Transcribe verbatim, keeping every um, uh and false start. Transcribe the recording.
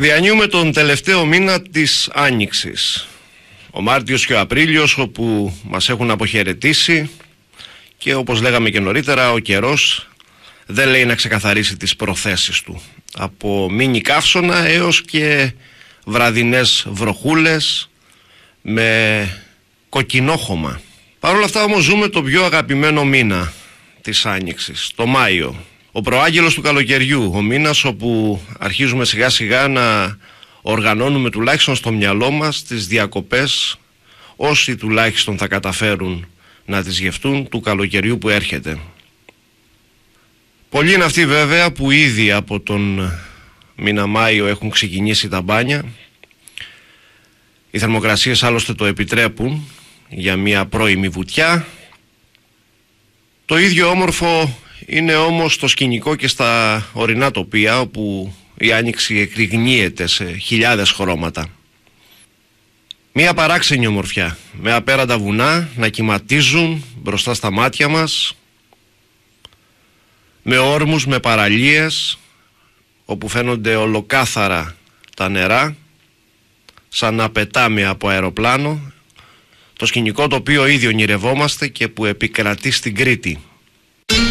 Διανύουμε τον τελευταίο μήνα της Άνοιξης. Ο Μάρτιος και ο Απρίλιος όπου μας έχουν αποχαιρετήσει και όπως λέγαμε και νωρίτερα, ο καιρός δεν λέει να ξεκαθαρίσει τις προθέσεις του. Από μίνι καύσωνα έως και βραδινές βροχούλες με κοκκινόχωμα. Παρ' όλα αυτά όμως ζούμε το πιο αγαπημένο μήνα της Άνοιξης, το Μάιο. Ο προάγγελος του καλοκαιριού, ο μήνας όπου αρχίζουμε σιγά σιγά να οργανώνουμε τουλάχιστον στο μυαλό μας τις διακοπές, όσοι τουλάχιστον θα καταφέρουν να τις γευτούν, του καλοκαιριού που έρχεται. Πολλοί είναι αυτοί βέβαια που ήδη από τον μήνα Μάιο έχουν ξεκινήσει τα μπάνια. Οι θερμοκρασίες άλλωστε το επιτρέπουν για μια πρώιμη βουτιά. Το ίδιο όμορφο είναι όμως το σκηνικό και στα ορεινά τοπία, όπου η Άνοιξη εκρηγνύεται σε χιλιάδες χρώματα. Μια παράξενη ομορφιά, με απέραντα βουνά να κυματίζουν μπροστά στα μάτια μας, με όρμους, με παραλίες, όπου φαίνονται ολοκάθαρα τα νερά, σαν να πετάμε από αεροπλάνο, το σκηνικό το οποίο ήδη ονειρευόμαστε και που επικρατεί στην Κρήτη.